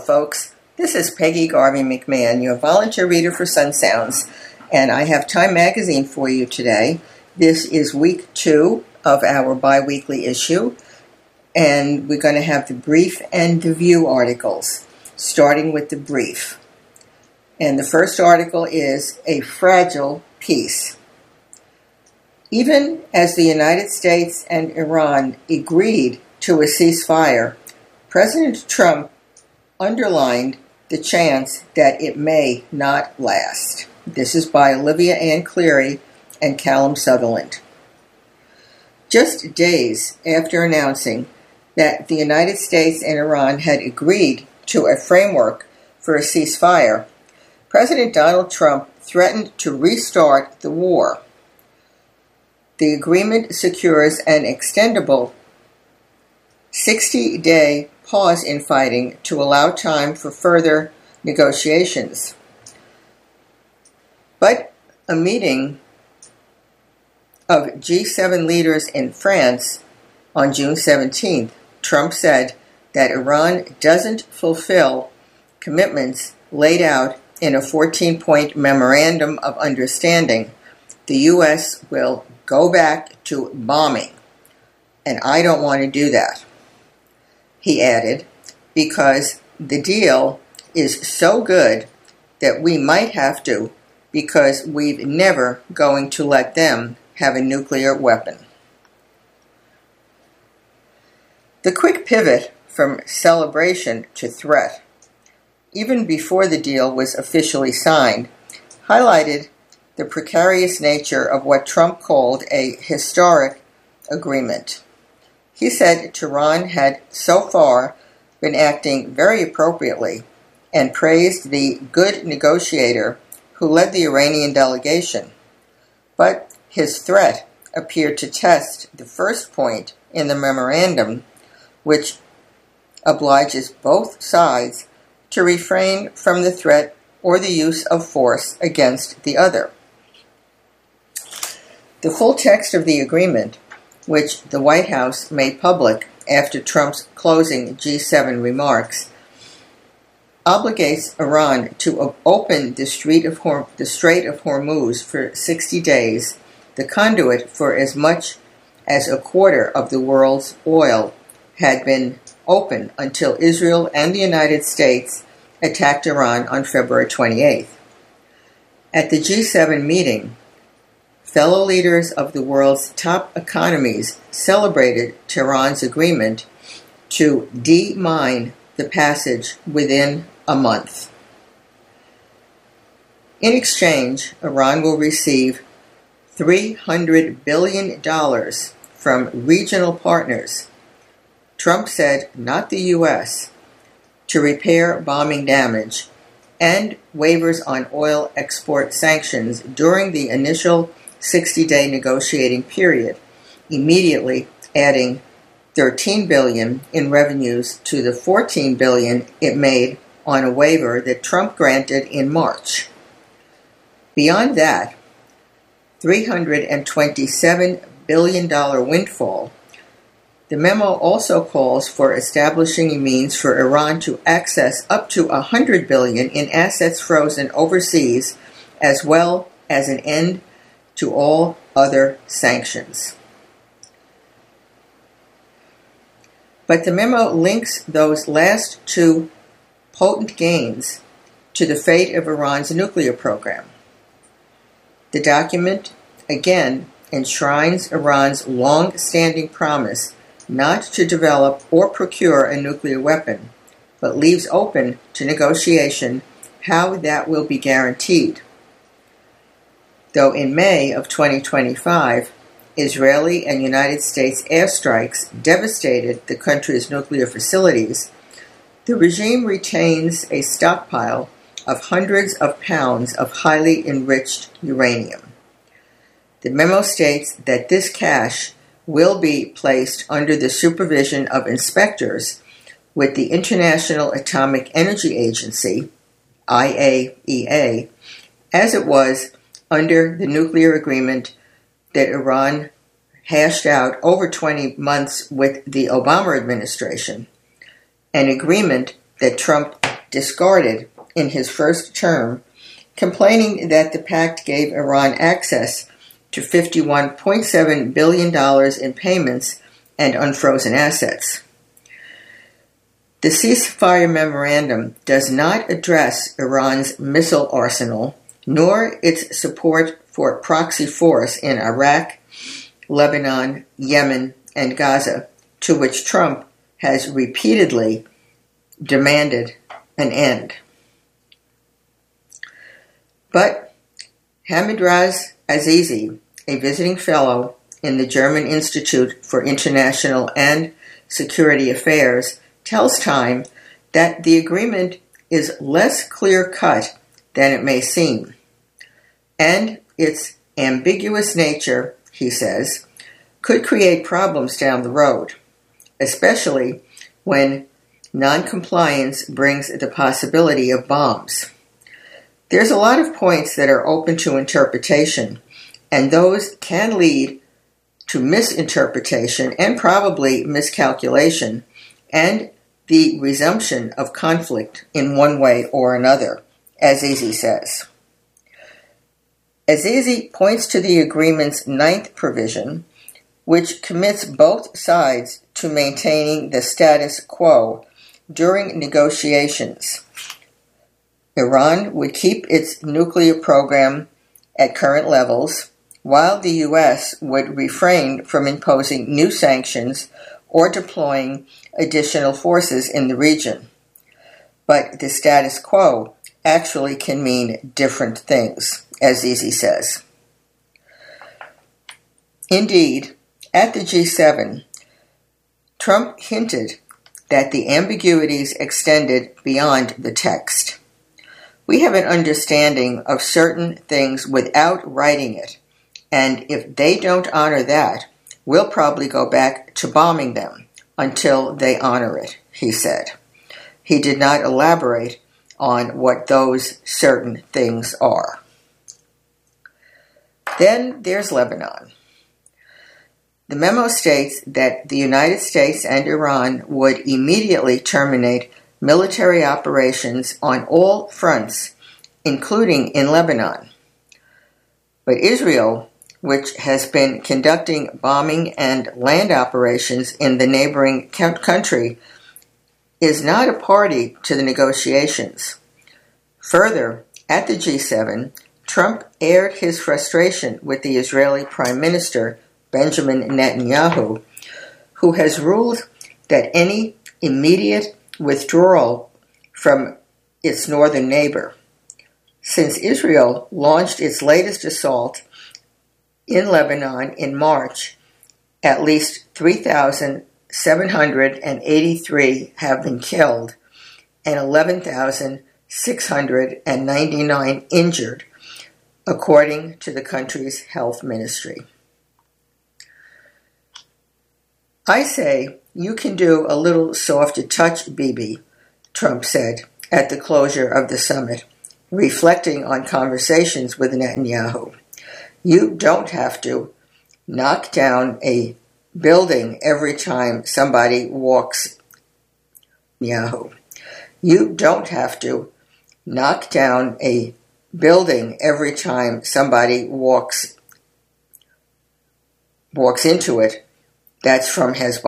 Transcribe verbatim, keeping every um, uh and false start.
folks. This is Peggy Garvey McMahon, your volunteer reader for Sun Sounds, and I have Time Magazine for you today. This is week two of our bi-weekly issue, and we're going to have the brief and the view articles, starting with the brief. And the first article is A Fragile Peace. Even as the United States and Iran agreed to a ceasefire, President Trump underlined the chance that it may not last. This is by Olivia Ann Cleary and Callum Sutherland. Just days after announcing that the United States and Iran had agreed to a framework for a ceasefire, President Donald Trump threatened to restart the war. The agreement secures an extendable sixty-day pause in fighting to allow time for further negotiations. But a meeting of G seven leaders in France on June seventeenth, Trump said that Iran doesn't fulfill commitments laid out in a fourteen-point memorandum of understanding. The U S will go back to bombing, and I don't want to do that. He added, because the deal is so good that we might have to, because we're never going to let them have a nuclear weapon. The quick pivot from celebration to threat, even before the deal was officially signed, highlighted the precarious nature of what Trump called a historic agreement. He said Tehran had so far been acting very appropriately and praised the good negotiator who led the Iranian delegation. But his threat appeared to test the first point in the memorandum, which obliges both sides to refrain from the threat or the use of force against the other. The full text of the agreement, which the White House made public after Trump's closing G seven remarks, obligates Iran to open the Strait of, Horm- the Strait of Hormuz for sixty days, the conduit for as much as a quarter of the world's oil had been open until Israel and the United States attacked Iran on February twenty-eighth. At the G seven meeting, fellow leaders of the world's top economies celebrated Tehran's agreement to de-mine the passage within a month. In exchange, Iran will receive three hundred billion dollars from regional partners, Trump said not the U S, to repair bombing damage, and waivers on oil export sanctions during the initial sixty-day negotiating period, immediately adding thirteen billion dollars in revenues to the fourteen billion dollars it made on a waiver that Trump granted in March. Beyond that three hundred twenty-seven billion dollars windfall, the memo also calls for establishing a means for Iran to access up to one hundred billion dollars in assets frozen overseas, as well as an end to all other sanctions. But the memo links those last two potent gains to the fate of Iran's nuclear program. The document, again, enshrines Iran's long-standing promise not to develop or procure a nuclear weapon, but leaves open to negotiation how that will be guaranteed. Though in May of twenty twenty-five, Israeli and United States airstrikes devastated the country's nuclear facilities, the regime retains a stockpile of hundreds of pounds of highly enriched uranium. The memo states that this cache will be placed under the supervision of inspectors with the International Atomic Energy Agency, I A E A, as it was under the nuclear agreement that Iran hashed out over twenty months with the Obama administration, an agreement that Trump discarded in his first term, complaining that the pact gave Iran access to fifty-one point seven billion dollars in payments and unfrozen assets. The ceasefire memorandum does not address Iran's missile arsenal, nor its support for proxy force in Iraq, Lebanon, Yemen, and Gaza, to which Trump has repeatedly demanded an end. But Hamidraz Azizi, a visiting fellow in the German Institute for International and Security Affairs, tells Time that the agreement is less clear-cut than it may seem, and its ambiguous nature, he says, could create problems down the road, especially when non-compliance brings the possibility of bombs. There's a lot of points that are open to interpretation, and those can lead to misinterpretation and probably miscalculation, and the resumption of conflict in one way or another, Azizi says. Azizi points to the agreement's ninth provision, which commits both sides to maintaining the status quo during negotiations. Iran would keep its nuclear program at current levels, while the U S would refrain from imposing new sanctions or deploying additional forces in the region. But the status quo actually can mean different things, as Azizi says. Indeed, at the G seven, Trump hinted that the ambiguities extended beyond the text. We have an understanding of certain things without writing it, and if they don't honor that, we'll probably go back to bombing them until they honor it, he said. He did not elaborate on what those certain things are. Then there's Lebanon. The memo states that the United States and Iran would immediately terminate military operations on all fronts, including in Lebanon. But Israel, which has been conducting bombing and land operations in the neighboring country, is not a party to the negotiations. Further, at the G seven, Trump aired his frustration with the Israeli Prime Minister, Benjamin Netanyahu, who has ruled that any immediate withdrawal from its northern neighbor, since Israel launched its latest assault in Lebanon in March, at least three thousand seven hundred eighty-three have been killed and eleven thousand six hundred ninety-nine injured, according to the country's health ministry. I say, you can do a little softer touch, Bibi, Trump said at the closure of the summit, reflecting on conversations with Netanyahu. You don't have to knock down a building every time somebody walks. Netanyahu. You don't have to knock down a building every time somebody walks walks into it. That's from Hezbollah.